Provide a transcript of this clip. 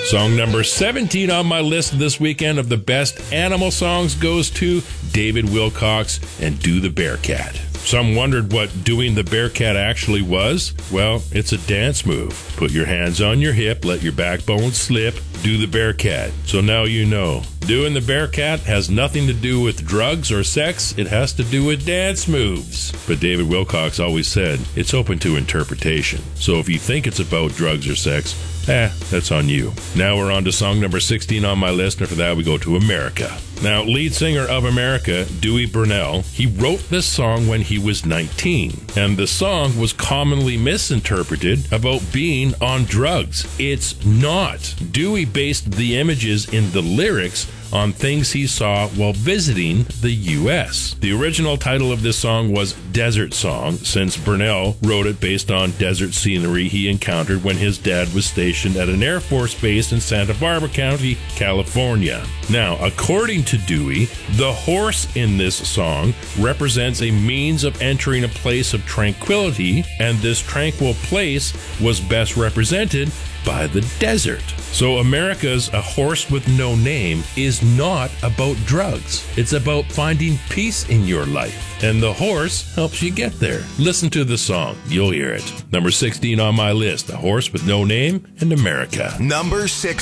Song number 17 on my list this weekend of the best animal songs goes to David Wilcox and Do the Bearcat. Some wondered what Doing the Bearcat actually was. Well, it's a dance move. Put your hands on your hip, let your backbone slip, do the Bearcat. So now you know. Doing the Bearcat has nothing to do with drugs or sex. It has to do with dance moves. But David Wilcox always said, it's open to interpretation. So if you think it's about drugs or sex, that's on you. Now we're on to song number 16 on my list, and for that we go to America. Now, lead singer of America, Dewey Burnell, he wrote this song when he was 19, and the song was commonly misinterpreted about being on drugs. It's not. Dewey based the images in the lyrics on things he saw while visiting the U.S. The original title of this song was Desert Song, since Burnell wrote it based on desert scenery he encountered when his dad was stationed at an Air Force base in Santa Barbara County, California. Now, according to Dewey, the horse in this song represents a means of entering a place of tranquility, and this tranquil place was best represented by the desert. So America's A Horse with No Name is not about drugs. It's about finding peace in your life. And the horse helps you get there. Listen to the song. You'll hear it. Number 16 on my list, A Horse with No Name in America. Number 6.